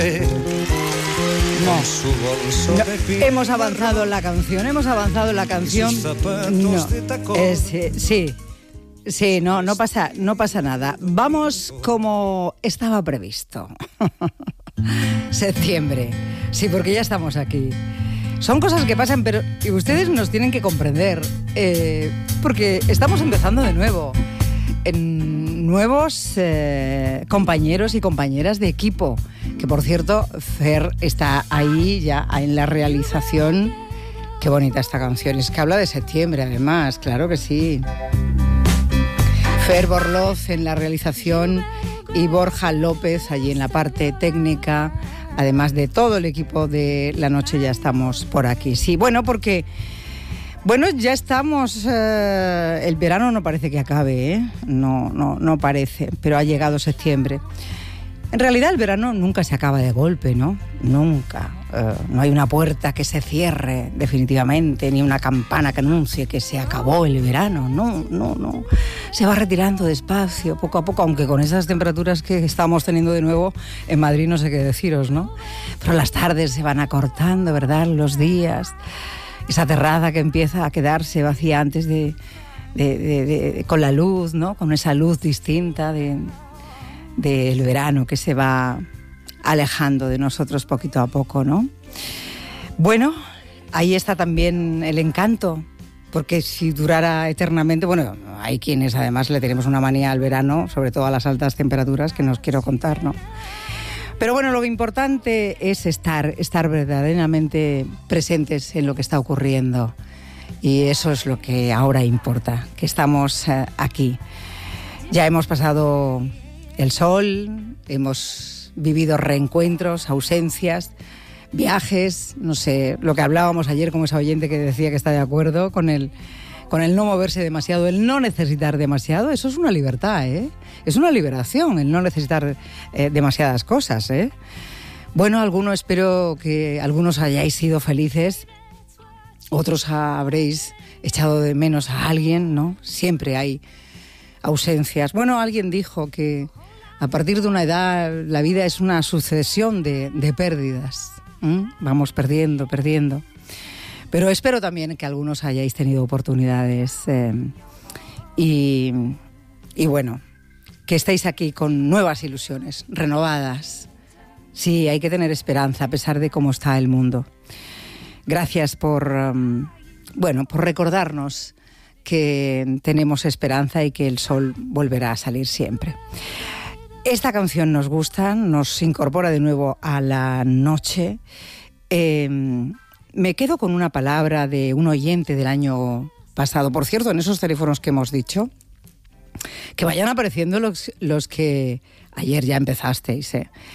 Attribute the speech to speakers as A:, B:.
A: No, hemos avanzado en la canción, No, sí, no pasa nada. Vamos como estaba previsto. Septiembre, sí, porque ya estamos aquí. Son cosas que pasan, pero ustedes nos tienen que comprender, porque estamos empezando de nuevo. Nuevos compañeros y compañeras de equipo, que por cierto, Fer está ahí ya en la realización. Qué bonita esta canción, es que habla de septiembre además, claro que sí. Fer Borloz en la realización y Borja López allí en la parte técnica, además de todo el equipo de La Noche. Ya estamos por aquí, sí, porque ya estamos, el verano no parece que acabe, ¿eh? No parece, pero ha llegado septiembre. En realidad el verano nunca se acaba de golpe, ¿no? Nunca. No hay una puerta que se cierre definitivamente, ni una campana que anuncie que se acabó el verano. No. Se va retirando despacio, poco a poco, aunque con esas temperaturas que estamos teniendo de nuevo en Madrid no sé qué deciros, ¿no? Pero las tardes se van acortando, ¿verdad? Los días. Esa terraza que empieza a quedarse vacía antes con la luz, ¿no? Con esa luz distinta del verano que se va alejando de nosotros poquito a poco, ¿no? Bueno, ahí está también el encanto, porque si durara eternamente, hay quienes además le tenemos una manía al verano, sobre todo a las altas temperaturas, que no os quiero contar, ¿no? Pero lo importante es estar verdaderamente presentes en lo que está ocurriendo. Y eso es lo que ahora importa, que estamos aquí. Ya hemos pasado el sol, hemos vivido reencuentros, ausencias, viajes, no sé, lo que hablábamos ayer con esa oyente que decía que está de acuerdo con el no moverse demasiado, el no necesitar demasiado. Eso es una libertad, ¿eh? Es una liberación, el no necesitar demasiadas cosas, ¿eh? Espero que algunos hayáis sido felices, otros habréis echado de menos a alguien, ¿no? Siempre hay ausencias. Alguien dijo que a partir de una edad la vida es una sucesión de pérdidas. Vamos perdiendo. Pero espero también que algunos hayáis tenido oportunidades y que estéis aquí con nuevas ilusiones, renovadas. Sí, hay que tener esperanza a pesar de cómo está el mundo. Gracias por recordarnos que tenemos esperanza y que el sol volverá a salir siempre. Esta canción nos gusta, nos incorpora de nuevo a la noche. Me quedo con una palabra de un oyente del año pasado. Por cierto, en esos teléfonos que hemos dicho, que vayan apareciendo los que ayer ya empezasteis,